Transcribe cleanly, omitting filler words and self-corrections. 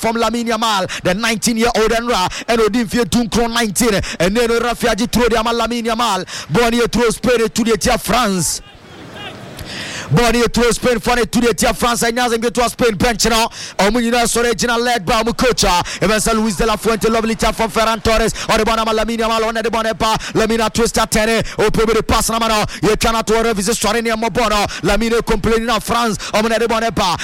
from Lamine Yamal, the 19-year-old and Odinfie Dunkron 19, and then Rafiaji throw the Lamine Yamal, Bonnie throws Spain to the France. Bonnie throws Spain for it to the France, and now they get to Spain bench now. Omunina original led by Mukocha, Evansa Luis de la Fuente, lovely tap from Ferran Torres, or the Bonama Lamine Yamal on the Bonepa, Lamina Twister Tene, or probably pass Namano, you cannot revisit Sorenia Mobono, Lamine complaining of France, Omene de Bonepa.